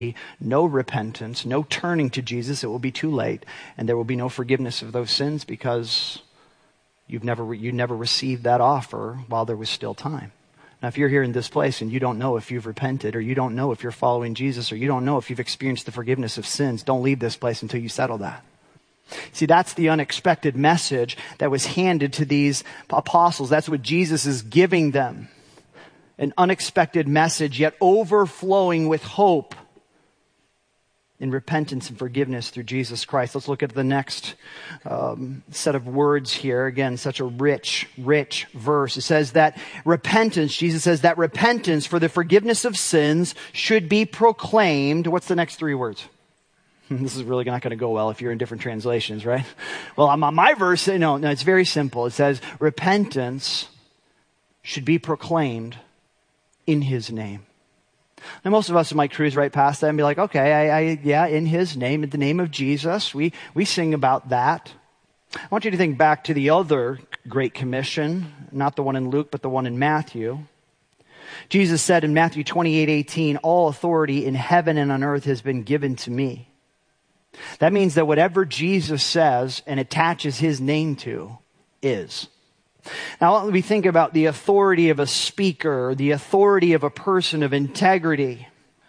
no repentance, no turning to Jesus. It will be too late, and there will be no forgiveness of those sins because you never received that offer while there was still time. Now, if you're here in this place and you don't know if you've repented, or you don't know if you're following Jesus, or you don't know if you've experienced the forgiveness of sins, don't leave this place until you settle that. See, that's the unexpected message that was handed to these apostles. That's what Jesus is giving them. An unexpected message, yet overflowing with hope in repentance and forgiveness through Jesus Christ. Let's look at the next set of words here. Again, such a rich verse. It says that repentance, Jesus says that repentance for the forgiveness of sins should be proclaimed. What's the next three words? This is really not going to go well if you're in different translations, right? Well, on my verse, no, it's very simple. It says repentance should be proclaimed in his name. Now, most of us might cruise right past that and be like, okay, yeah, in his name, in the name of Jesus, we sing about that. I want you to think back to the other Great Commission, not the one in Luke, but the one in Matthew. Jesus said in Matthew 28:18, all authority in heaven and on earth has been given to me. That means that whatever Jesus says and attaches his name to is. Now, let me think about the authority of a speaker, the authority of a person of integrity.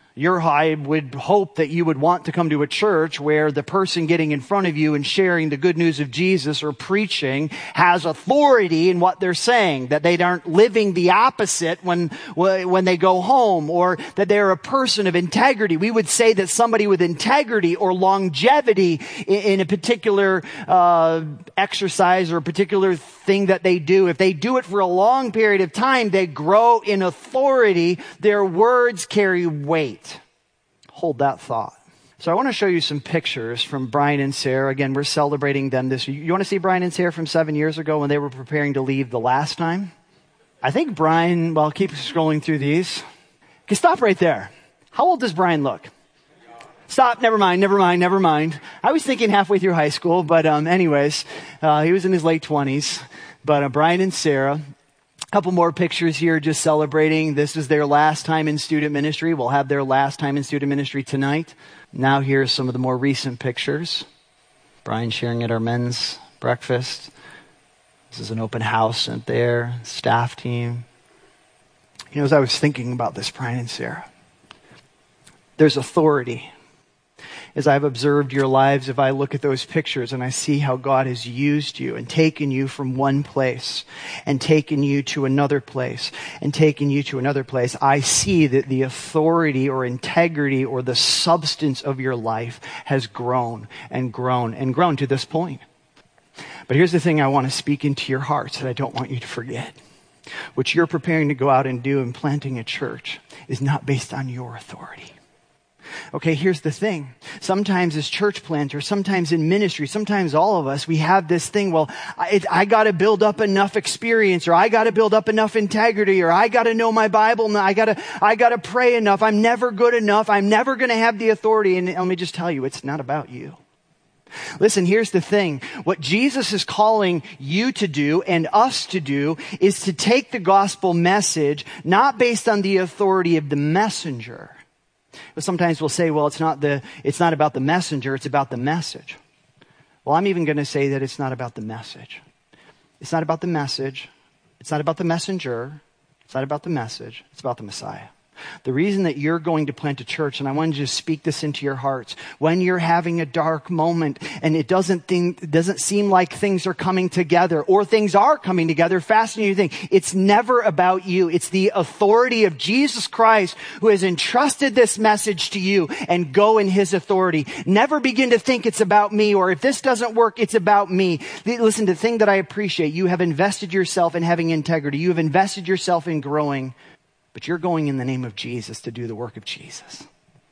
I would hope that you would want to come to a church where the person getting in front of you and sharing the good news of Jesus or preaching has authority in what they're saying, that they aren't living the opposite when they go home, or that they're a person of integrity. We would say that somebody with integrity or longevity in a particular exercise or a particular thing that they do, if they do it for a long period of time, they grow in authority. Their words carry weight. Hold that thought. So I want to show you some pictures from Brian and Sarah. Again, we're celebrating them this year. You want to see Brian and Sarah from 7 years ago when they were preparing to leave the last time? I think Brian, well, keep scrolling through these. Okay, stop right there. How old does Brian look? Stop, never mind. I was thinking halfway through high school, but anyways, he was in his late 20s. But Brian and Sarah, a couple more pictures here just celebrating. This is their last time in student ministry. We'll have their last time in student ministry tonight. Now here's some of the more recent pictures. Brian sharing at our men's breakfast. This is an open house out there, staff team. You know, as I was thinking about this, Brian and Sarah, there's authority. As I've observed your lives, if I look at those pictures and I see how God has used you and taken you from one place and taken you to another place and taken you to another place, I see that the authority or integrity or the substance of your life has grown and grown and grown to this point. But here's the thing I want to speak into your hearts that I don't want you to forget. What you're preparing to go out and do in planting a church is not based on your authority. Okay, here's the thing. Sometimes as church planters, sometimes in ministry, sometimes all of us, we have this thing, well, I got to build up enough experience, or I got to build up enough integrity, or I got to know my Bible, and I got to pray enough. I'm never good enough. I'm never going to have the authority. And let me just tell you, it's not about you. Listen, here's the thing. What Jesus is calling you to do and us to do is to take the gospel message not based on the authority of the messenger. But sometimes we'll say, well, it's not about the messenger, it's about the message. Well, I'm even going to say that it's not about the message. It's not about the message. It's not about the messenger. It's not about the message. It's about the Messiah. The reason that you're going to plant a church, and I want you to speak this into your hearts, when you're having a dark moment and it doesn't seem like things are coming together, or things are coming together faster than you think, it's never about you. It's the authority of Jesus Christ who has entrusted this message to you, and go in his authority. Never begin to think it's about me, or if this doesn't work, it's about me. Listen, the thing that I appreciate, you have invested yourself in having integrity. You have invested yourself in growing. But you're going in the name of Jesus to do the work of Jesus.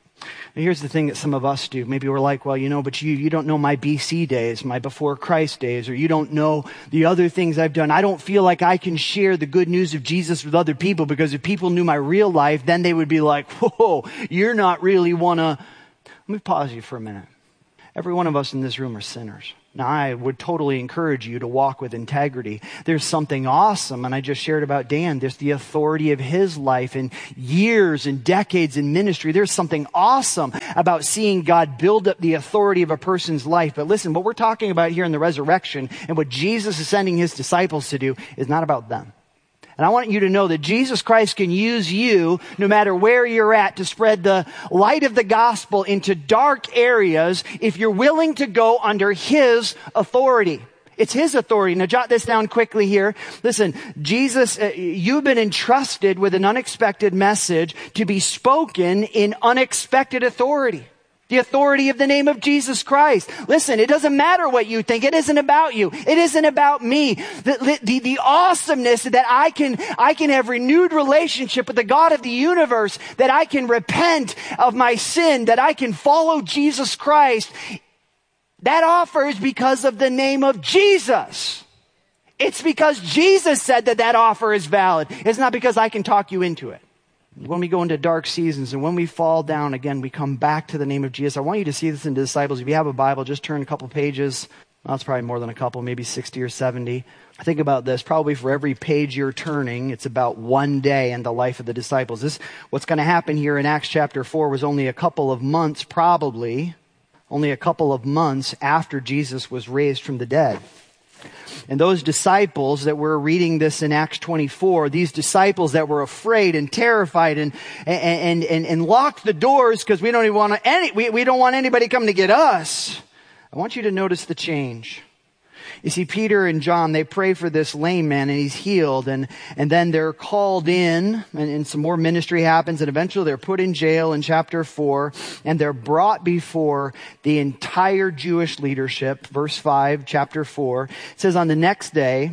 And here's the thing that some of us do. Maybe we're like, well, but you don't know my BC days, my before Christ days, or you don't know the other things I've done. I don't feel like I can share the good news of Jesus with other people, because if people knew my real life, then they would be like, whoa, you're not really Let me pause you for a minute. Every one of us in this room are sinners. Now, I would totally encourage you to walk with integrity. There's something awesome, and I just shared about Dan. There's the authority of his life and years and decades in ministry. There's something awesome about seeing God build up the authority of a person's life. But listen, what we're talking about here in the resurrection and what Jesus is sending his disciples to do is not about them. And I want you to know that Jesus Christ can use you, no matter where you're at, to spread the light of the gospel into dark areas if you're willing to go under his authority. It's his authority. Now jot this down quickly here. Listen, Jesus, you've been entrusted with an unexpected message to be spoken in unexpected authority. The authority of the name of Jesus Christ. Listen, it doesn't matter what you think. It isn't about you. It isn't about me. The awesomeness that I can have renewed relationship with the God of the universe, that I can repent of my sin, that I can follow Jesus Christ. That offer is because of the name of Jesus. It's because Jesus said that offer is valid. It's not because I can talk you into it. When we go into dark seasons and when we fall down, again, we come back to the name of Jesus. I want you to see this in the disciples. If you have a Bible, just turn a couple pages. Well, it's probably more than a couple, maybe 60 or 70. Think about this. Probably for every page you're turning, it's about one day in the life of the disciples. What's going to happen here in Acts chapter 4 was only a couple of months, probably, only a couple of months after Jesus was raised from the dead. And those disciples that we're reading this in Acts 24, these disciples that were afraid and terrified and locked the doors because we don't want anybody coming to get us. I want you to notice the change. You see, Peter and John, they pray for this lame man and he's healed, and then they're called in and some more ministry happens, and eventually they're put in jail in chapter 4 and they're brought before the entire Jewish leadership. Verse 5, chapter 4, it says, On the next day,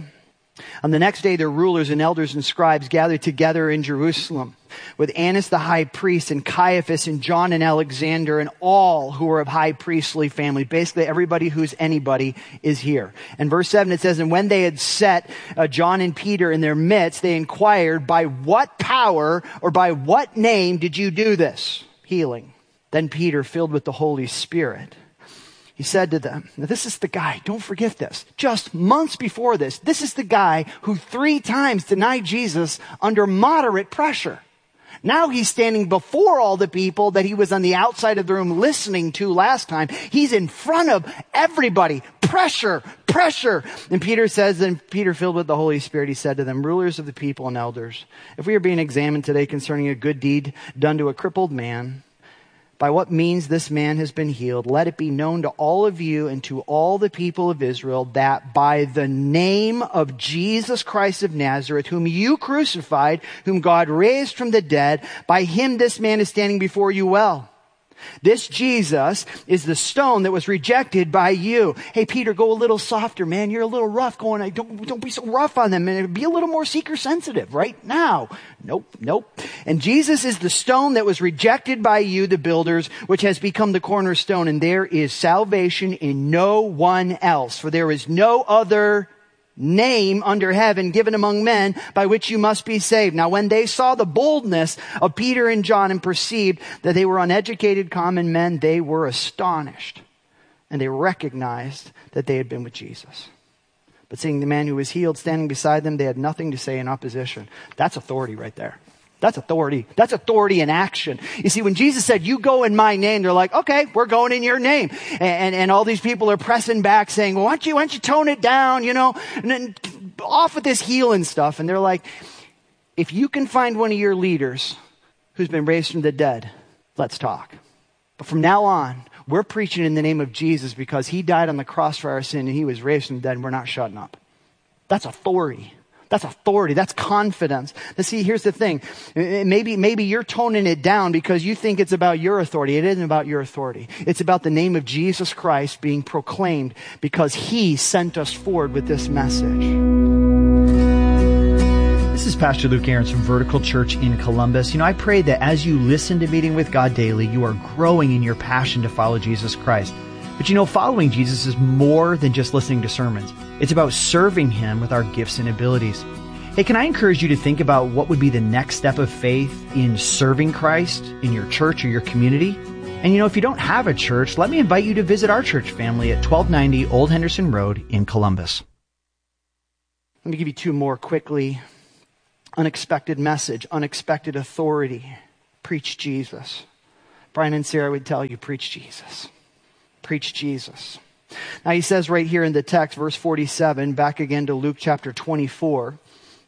their rulers and elders and scribes gathered together in Jerusalem with Annas the high priest and Caiaphas and John and Alexander and all who were of high priestly family. Basically, everybody who's anybody is here. And verse 7, it says, And when they had set John and Peter in their midst, they inquired, By what power or by what name did you do this healing? Then Peter, filled with the Holy Spirit, he said to them, now this is the guy, don't forget this, just months before this is the guy who 3 times denied Jesus under moderate pressure. Now he's standing before all the people that he was on the outside of the room listening to last time. He's in front of everybody. Pressure. And Peter says, then Peter, filled with the Holy Spirit, he said to them, Rulers of the people and elders, if we are being examined today concerning a good deed done to a crippled man, by what means this man has been healed, let it be known to all of you and to all the people of Israel that by the name of Jesus Christ of Nazareth, whom you crucified, whom God raised from the dead, by him this man is standing before you well. This Jesus is the stone that was rejected by you. Hey, Peter, go a little softer, man. You're a little rough going, don't be so rough on them, man. Be a little more seeker sensitive right now. Nope. And Jesus is the stone that was rejected by you, the builders, which has become the cornerstone. And there is salvation in no one else, for there is no other name under heaven given among men by which you must be saved. Now, when they saw the boldness of Peter and John and perceived that they were uneducated common men, they were astonished, and they recognized that they had been with Jesus. But seeing the man who was healed standing beside them, they had nothing to say in opposition. That's authority right there. That's authority. That's authority in action. You see, when Jesus said, you go in my name, they're like, okay, we're going in your name. And all these people are pressing back saying, well, why don't you tone it down, and then off with this healing stuff. And they're like, if you can find one of your leaders who's been raised from the dead, let's talk. But from now on, we're preaching in the name of Jesus because he died on the cross for our sin and he was raised from the dead, and we're not shutting up. That's authority. That's authority. That's confidence. Now see, here's the thing. Maybe you're toning it down because you think it's about your authority. It isn't about your authority. It's about the name of Jesus Christ being proclaimed because he sent us forward with this message. This is Pastor Luke Ahrens from Vertical Church in Columbus. I pray that as you listen to Meeting with God Daily, you are growing in your passion to follow Jesus Christ. But following Jesus is more than just listening to sermons. It's about serving him with our gifts and abilities. Hey, can I encourage you to think about what would be the next step of faith in serving Christ in your church or your community? And if you don't have a church, let me invite you to visit our church family at 1290 Old Henderson Road in Columbus. Let me give you two more quickly. Unexpected message, unexpected authority. Preach Jesus. Brian and Sarah would tell you, preach Jesus. Preach Jesus. Now he says right here in the text, verse 47, back again to Luke chapter 24.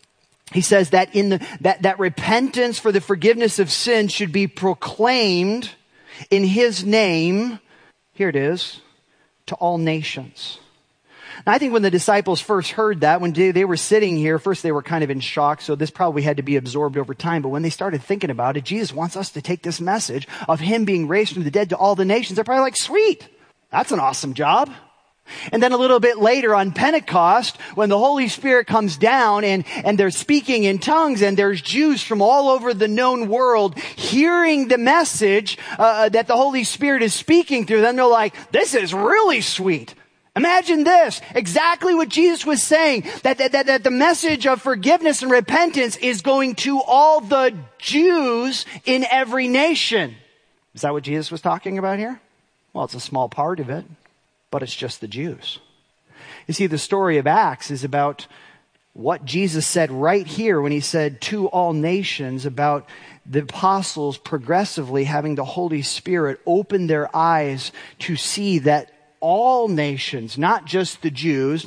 He says that that repentance for the forgiveness of sins should be proclaimed in his name, here it is, to all nations. Now, I think when the disciples first heard that, when they were sitting here, first they were kind of in shock, so this probably had to be absorbed over time. But when they started thinking about it, Jesus wants us to take this message of him being raised from the dead to all the nations. They're probably like, sweet, that's an awesome job. And then a little bit later on Pentecost, when the Holy Spirit comes down and they're speaking in tongues, and there's Jews from all over the known world hearing the message that the Holy Spirit is speaking through them, they're like, this is really sweet. Imagine this, exactly what Jesus was saying, that the message of forgiveness and repentance is going to all the Jews in every nation. Is that what Jesus was talking about here? Well, it's a small part of it, but it's just the Jews. You see, the story of Acts is about what Jesus said right here when he said to all nations, about the apostles progressively having the Holy Spirit open their eyes to see that all nations, not just the Jews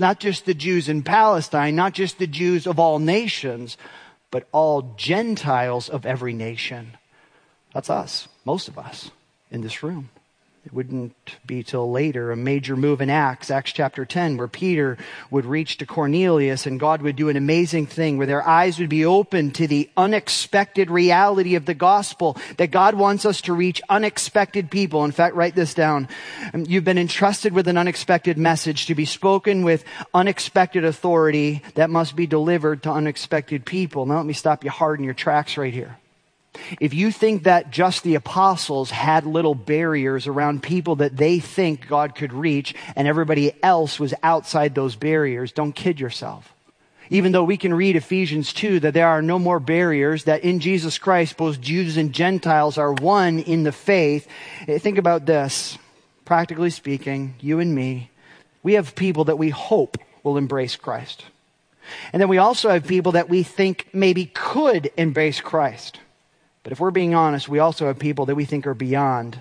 in Palestine, not just the Jews of all nations, but all Gentiles of every nation. That's us, most of us in this room. It wouldn't be till later, a major move in Acts chapter 10, where Peter would reach to Cornelius and God would do an amazing thing where their eyes would be open to the unexpected reality of the gospel, that God wants us to reach unexpected people. In fact, write this down. You've been entrusted with an unexpected message to be spoken with unexpected authority that must be delivered to unexpected people. Now let me stop you hard in your tracks right here. If you think that just the apostles had little barriers around people that they think God could reach and everybody else was outside those barriers, don't kid yourself. Even though we can read Ephesians 2 that there are no more barriers, that in Jesus Christ both Jews and Gentiles are one in the faith. Think about this. Practically speaking, you and me, we have people that we hope will embrace Christ. And then we also have people that we think maybe could embrace Christ. But if we're being honest, we also have people that we think are beyond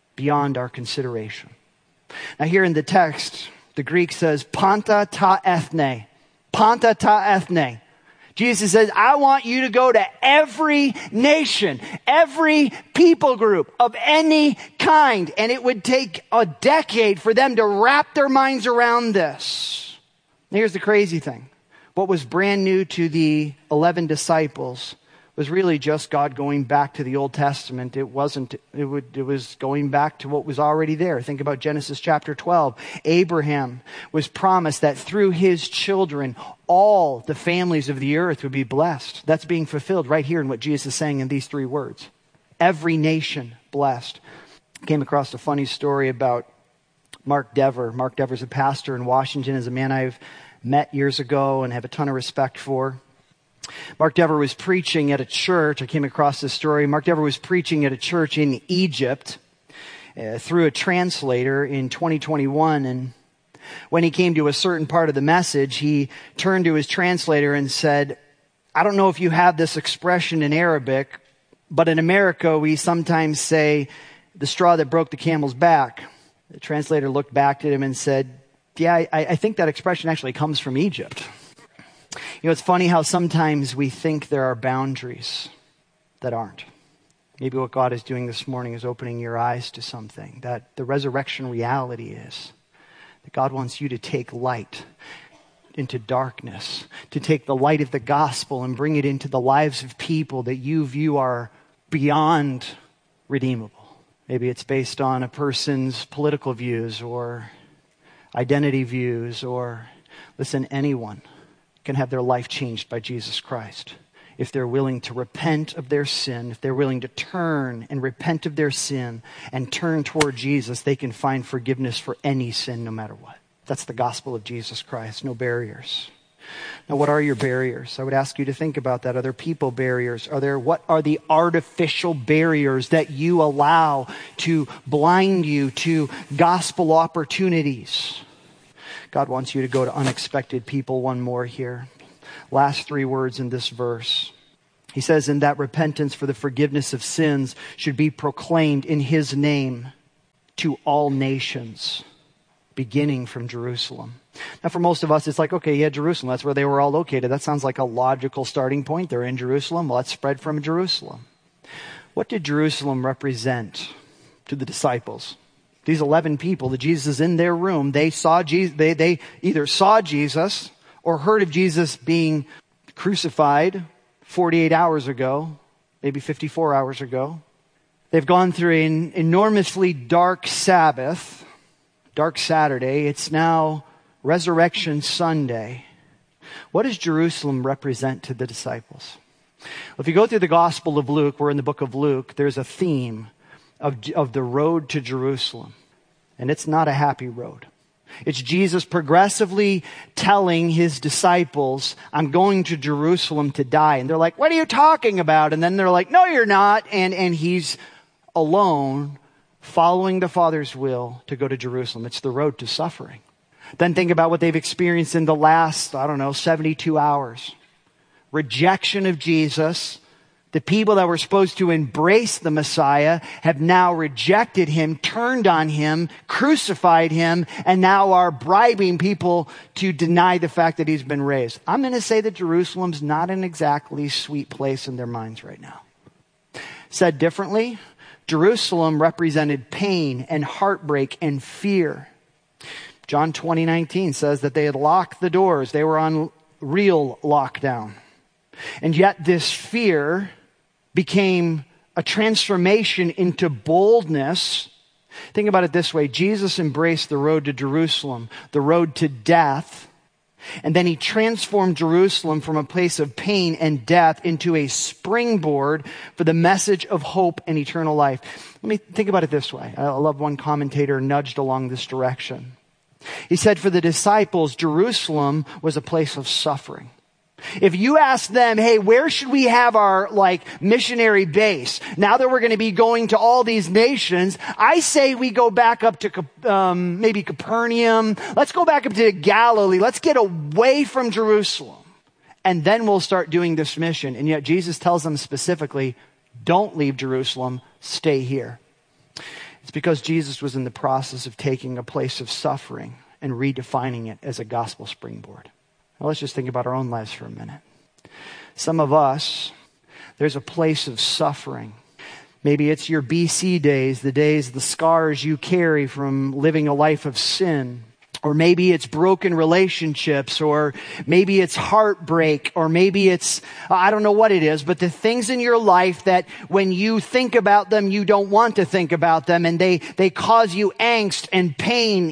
our consideration. Now here in the text, the Greek says, panta ta ethne. Panta ta ethne. Jesus says, I want you to go to every nation, every people group of any kind. And it would take a decade for them to wrap their minds around this. Now here's the crazy thing. What was brand new to the 11 disciples was really just God going back to the Old Testament. It was going back to what was already there. Think about Genesis chapter 12. Abraham was promised that through his children, all the families of the earth would be blessed. That's being fulfilled right here in what Jesus is saying in these three words. Every nation blessed. I came across a funny story about Mark Dever. Mark Dever's a pastor in Washington, is a man I've met years ago and have a ton of respect for. Mark Dever was preaching at a church. I came across this story. Mark Dever was preaching at a church in Egypt through a translator in 2021. And when he came to a certain part of the message, he turned to his translator and said, I don't know if you have this expression in Arabic, but in America we sometimes say the straw that broke the camel's back. The translator looked back at him and said, yeah, I think that expression actually comes from Egypt. You know, it's funny how sometimes we think there are boundaries that aren't. Maybe what God is doing this morning is opening your eyes to something, that the resurrection reality is that God wants you to take light into darkness, to take the light of the gospel and bring it into the lives of people that you view are beyond redeemable. Maybe it's based on a person's political views or identity views, or listen, anyone can have their life changed by Jesus Christ. If they're willing to repent of their sin, if they're willing to turn and repent of their sin and turn toward Jesus, they can find forgiveness for any sin no matter what. That's the gospel of Jesus Christ, no barriers. Now, what are your barriers? I would ask you to think about that. Are there people barriers? What are the artificial barriers that you allow to blind you to gospel opportunities? God wants you to go to unexpected people. One more here. Last 3 words in this verse. He says, "In that repentance for the forgiveness of sins should be proclaimed in his name to all nations, beginning from Jerusalem." Now, for most of us, it's like, okay, yeah, Jerusalem, that's where they were all located. That sounds like a logical starting point. They're in Jerusalem. Well, let's spread from Jerusalem. What did Jerusalem represent to the disciples? These 11 people, that Jesus is in their room, they saw Jesus, they either saw Jesus or heard of Jesus being crucified 48 hours ago, maybe 54 hours ago. They've gone through an enormously dark Sabbath, dark Saturday. It's now Resurrection Sunday. What does Jerusalem represent to the disciples? Well, if you go through the Gospel of Luke, we're in the book of Luke, there's a theme of the road to Jerusalem. And it's not a happy road. It's Jesus progressively telling his disciples, I'm going to Jerusalem to die. And they're like, what are you talking about? And then they're like, no, you're not. And he's alone, following the Father's will to go to Jerusalem. It's the road to suffering. Then think about what they've experienced in the last, 72 hours. Rejection of Jesus. The people that were supposed to embrace the Messiah have now rejected him, turned on him, crucified him, and now are bribing people to deny the fact that he's been raised. I'm going to say that Jerusalem's not an exactly sweet place in their minds right now. Said differently, Jerusalem represented pain and heartbreak and fear. John 20:19 says that they had locked the doors. They were on real lockdown. And yet this fear became a transformation into boldness. Think about it this way. Jesus embraced the road to Jerusalem, the road to death. And then he transformed Jerusalem from a place of pain and death into a springboard for the message of hope and eternal life. Let me think about it this way. I love one commentator nudged along this direction. He said for the disciples, Jerusalem was a place of suffering. If you ask them, hey, where should we have our missionary base? Now that we're going to be going to all these nations, I say we go back up to maybe Capernaum. Let's go back up to Galilee. Let's get away from Jerusalem. And then we'll start doing this mission. And yet Jesus tells them specifically, don't leave Jerusalem, stay here. It's because Jesus was in the process of taking a place of suffering and redefining it as a gospel springboard. Now let's just think about our own lives for a minute. Some of us, there's a place of suffering. Maybe it's your BC days, the scars you carry from living a life of sin. Or maybe it's broken relationships, or maybe it's heartbreak, or maybe it's, I don't know what it is, but the things in your life that when you think about them, you don't want to think about them, and they cause you angst and pain,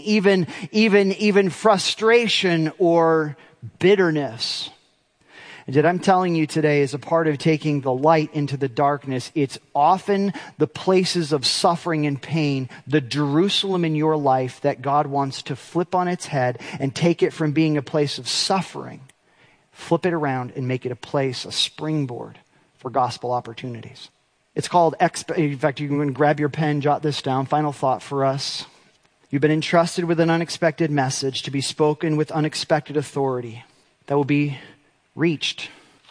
even frustration or bitterness. And yet I'm telling you today, as a part of taking the light into the darkness, it's often the places of suffering and pain, the Jerusalem in your life that God wants to flip on its head and take it from being a place of suffering, flip it around and make it a springboard for gospel opportunities. It's called, in fact, you can grab your pen, jot this down. Final thought for us. You've been entrusted with an unexpected message to be spoken with unexpected authority that will be reached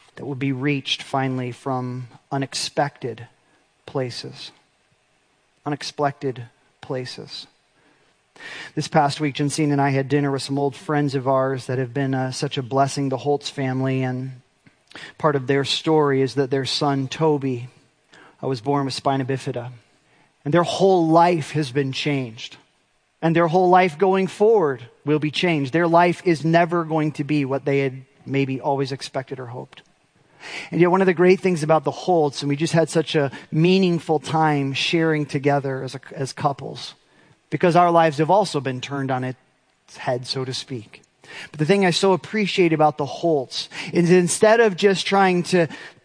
finally from unexpected places. Unexpected places. This past week, Jensine and I had dinner with some old friends of ours that have been such a blessing, the Holtz family, and part of their story is that their son, Toby, was born with spina bifida. And their whole life has been changed. And their whole life going forward will be changed. Their life is never going to be what they had maybe always expected or hoped. And yet one of the great things about the Holtz, and we just had such a meaningful time sharing together as couples, because our lives have also been turned on its head, so to speak. But the thing I so appreciate about the Holtz is instead of just trying to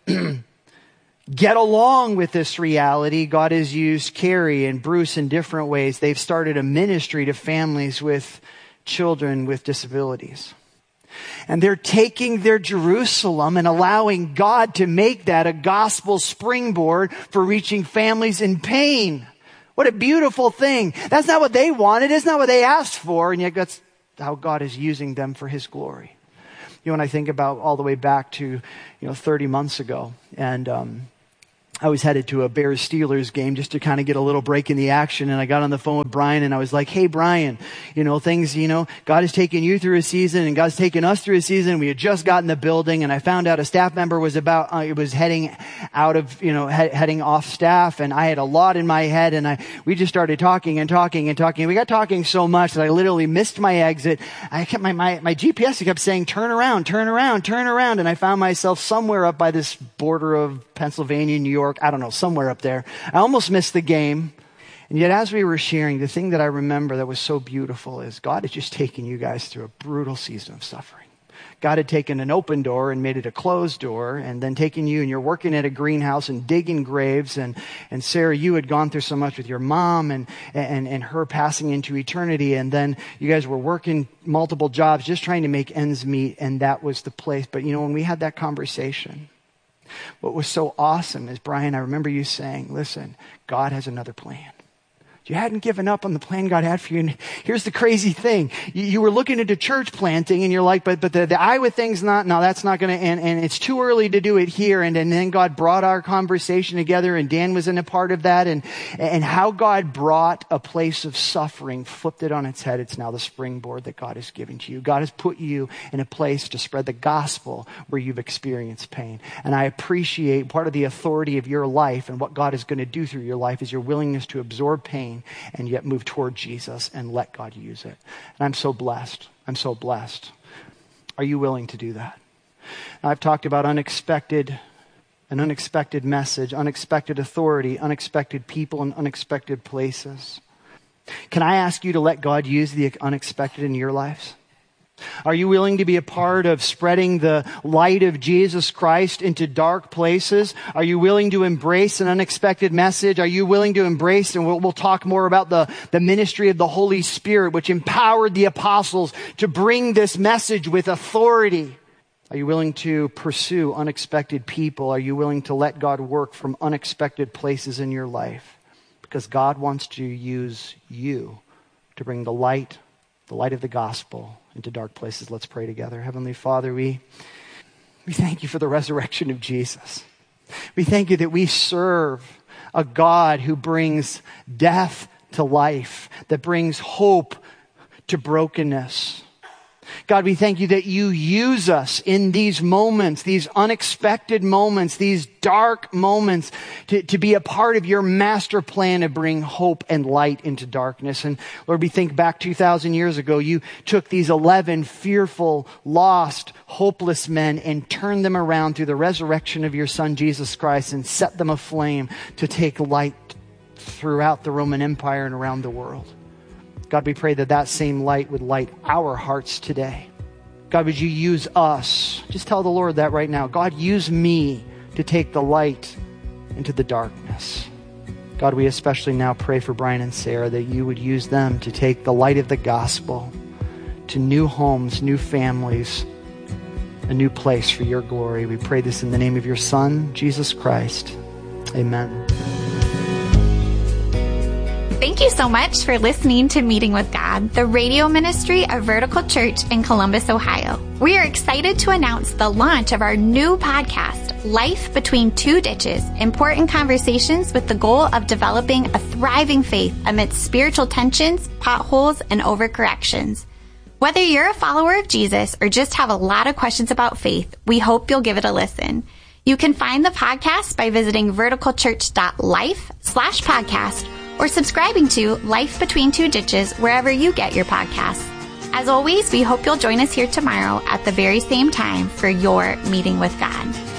get along with this reality, God has used Carrie and Bruce in different ways. They've started a ministry to families with children with disabilities. And they're taking their Jerusalem and allowing God to make that a gospel springboard for reaching families in pain. What a beautiful thing. That's not what they wanted. It's not what they asked for. And yet that's how God is using them for his glory. You know, when I think about all the way back to, 30 months ago, and I was headed to a Bears-Steelers game just to kind of get a little break in the action. And I got on the phone with Brian and I was like, hey, Brian, things, God has taken you through a season and God's taken us through a season. We had just gotten the building and I found out a staff member was heading out of, heading off staff. And I had a lot in my head and we just started talking and talking and talking. We got talking so much that I literally missed my exit. I kept my GPS kept saying, turn around, turn around, turn around. And I found myself somewhere up by this border of Pennsylvania, New York. I don't know, somewhere up there. I almost missed the game. And yet as we were sharing, the thing that I remember that was so beautiful is God had just taken you guys through a brutal season of suffering. God had taken an open door and made it a closed door, and then taken you and you're working at a greenhouse and digging graves. And Sarah, you had gone through so much with your mom and her passing into eternity. And then you guys were working multiple jobs, just trying to make ends meet. And that was the place. But when we had that conversation, what was so awesome is, Brian, I remember you saying, listen, God has another plan. You hadn't given up on the plan God had for you. And here's the crazy thing. You were looking into church planting and you're like, but the Iowa thing's no, that's not going to end. And it's too early to do it here. And then God brought our conversation together and Dan was in a part of that. And how God brought a place of suffering, flipped it on its head. It's now the springboard that God has given to you. God has put you in a place to spread the gospel where you've experienced pain. And I appreciate part of the authority of your life and what God is going to do through your life is your willingness to absorb pain and yet move toward Jesus and let God use it. And I'm so blessed. I'm so blessed. Are you willing to do that? Now, I've talked about an unexpected message, unexpected authority, unexpected people, and unexpected places. Can I ask you to let God use the unexpected in your lives? Are you willing to be a part of spreading the light of Jesus Christ into dark places? Are you willing to embrace an unexpected message? Are you willing to embrace, and we'll talk more about the ministry of the Holy Spirit, which empowered the apostles to bring this message with authority? Are you willing to pursue unexpected people? Are you willing to let God work from unexpected places in your life? Because God wants to use you to bring the light of the gospel into dark places. Let's pray together. Heavenly Father, we thank you for the resurrection of Jesus. We thank you that we serve a God who brings death to life, that brings hope to brokenness. God, we thank you that you use us in these moments, these unexpected moments, these dark moments to be a part of your master plan to bring hope and light into darkness. And Lord, we think back 2,000 years ago, you took these 11 fearful, lost, hopeless men and turned them around through the resurrection of your Son, Jesus Christ, and set them aflame to take light throughout the Roman Empire and around the world. God, we pray that same light would light our hearts today. God, would you use us? Just tell the Lord that right now. God, use me to take the light into the darkness. God, we especially now pray for Brian and Sarah that you would use them to take the light of the gospel to new homes, new families, a new place for your glory. We pray this in the name of your Son, Jesus Christ. Amen. Thank you so much for listening to Meeting with God, the radio ministry of Vertical Church in Columbus, Ohio. We are excited to announce the launch of our new podcast, Life Between Two Ditches, important conversations with the goal of developing a thriving faith amidst spiritual tensions, potholes, and overcorrections. Whether you're a follower of Jesus or just have a lot of questions about faith, we hope you'll give it a listen. You can find the podcast by visiting verticalchurch.life/podcast or subscribing to Life Between Two Ditches wherever you get your podcasts. As always, we hope you'll join us here tomorrow at the very same time for your Meeting with God.